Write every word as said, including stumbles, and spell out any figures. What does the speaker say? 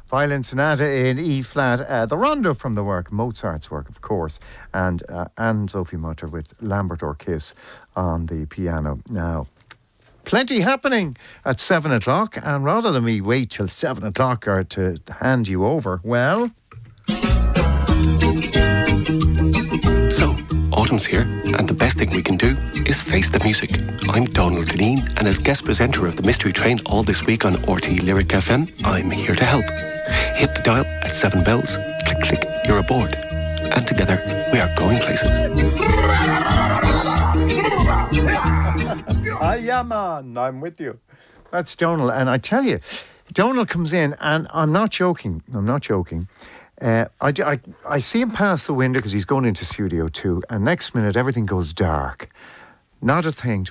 Violin Sonata in E flat, uh, the rondo from the work, Mozart's work, of course, and uh, and Sophie Mutter with Lambert or Kiss on the piano. Now, plenty happening at seven o'clock, and rather than me wait till seven o'clock or to hand you over, well. So, autumn's here, and the best thing we can do is face the music. I'm Donald Deneen, and as guest presenter of the Mystery Train all this week on R T E Lyric F M, I'm here to help. Hit the dial at seven bells, click, click, you're aboard. And together, we are going places. Ah, yeah, man, I'm with you. That's Donald, and I tell you, Donald comes in, and I'm not joking, I'm not joking. Uh, I, I, I see him pass the window because he's going into studio two, and next minute everything goes dark. Not a thing.